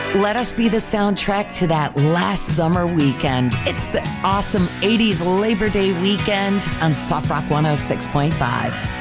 Let us be the soundtrack to that last summer weekend. It's the awesome 80s Labor Day weekend on Soft Rock 106.5.